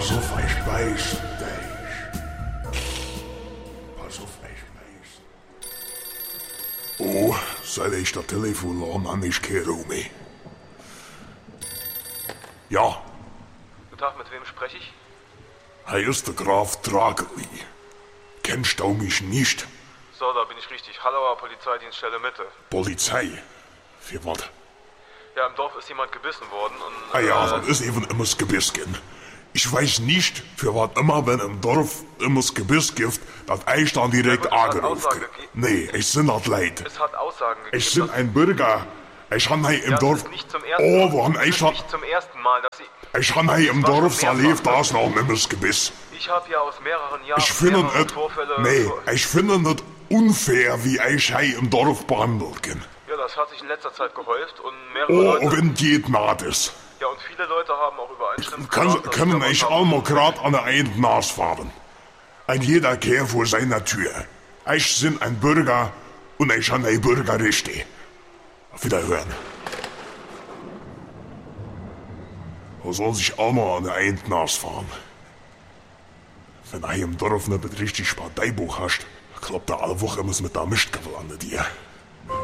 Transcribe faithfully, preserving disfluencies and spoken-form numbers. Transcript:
Pass auf, ich weiß dich. Pass auf, ich weiß. Oh, seit ich das Telefon an, an ich kehre um mich. Ja. Guten Tag, mit wem spreche ich? Er ist der Graf Drageli. Kennst du mich nicht? So, da bin ich richtig. Hallauer Polizeidienststelle Mitte. Polizei? Für was? Ja, im Dorf ist jemand gebissen worden und... Ah ja, äh, dann ist eben immer das Gebiss gehen. Ich weiß nicht, für was immer, wenn im Dorf immer das Gebiss gibt, dass ich dann direkt Ja, gut, es hat angerufen Aussagen krieg. gegeben. Nee, ich bin das leid. Es hat Aussagen gegeben. Ich bin ein Bürger. Ich habe hier im ja, Dorf... Das ist nicht zum ersten Oh, Mal. wann Das ich ist hab... nicht zum ersten Mal, dass Sie... Ich habe hier im Das war Dorf schon erlebt, mehrfach. da ist noch immer das Gebiss. Ich habe ja aus mehreren Jahren Ich finde mehrere es... Vorfälle... Nee, ich finde es unfair, wie ich hier im Dorf behandelt bin. Ja, das hat sich in letzter Zeit gehäuft und mehrere Oh, Leute... wenn geht naht ist. Ja, und viele Leute haben auch übereinstimmend Kann, gesagt, dass können sie ich davon einmal haben- grad an der einen Nas fahren. Ein jeder kehrt vor seiner Tür. Ich bin ein Bürger und ich habe ein Bürgerrechte. Auf Wiederhören. Er soll sich einmal an der einen Nas fahren. Wenn er im Dorf nicht richtig Parteibuch hast, klappt er alle Woche muss mit der Mistgabel an dir.